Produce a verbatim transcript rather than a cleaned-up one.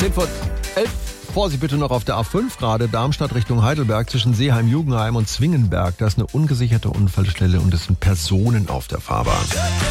zehn vor elf. Vorsicht bitte noch auf der A fünf gerade, Darmstadt Richtung Heidelberg zwischen Seeheim-Jugendheim und Zwingenberg. Da ist eine ungesicherte Unfallstelle und es sind Personen auf der Fahrbahn.